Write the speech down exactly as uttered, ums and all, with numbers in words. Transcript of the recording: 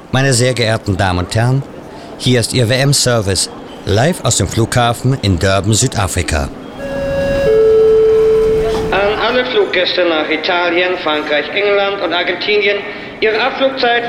Meine sehr geehrten Damen und Herren, hier ist Ihr W M-Service, live aus dem Flughafen in Durban, Südafrika. An alle Fluggäste nach Italien, Frankreich, England und Argentinien, Ihre Abflugzeit